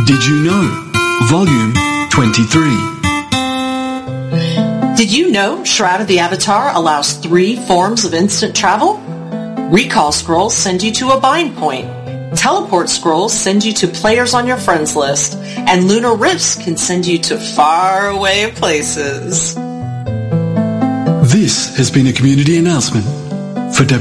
Did you know? Volume 23. Did you know Shroud of the Avatar allows 3 forms of instant travel? Recall scrolls send you to a bind point. Teleport scrolls send you to players on your friends list. And lunar rifts can send you to faraway places. This has been a community announcement for